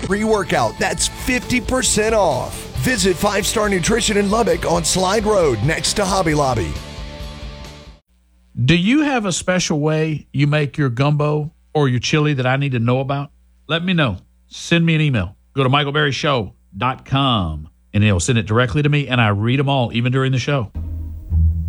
pre-workout. That's 50% off. Visit 5 Star Nutrition in Lubbock on Slide Road next to Hobby Lobby. Do you have a special way you make your gumbo or your chili that I need to know about? Let me know. Send me an email. Go to michaelberryshow.com, and it'll send it directly to me, and I read them all, even during the show.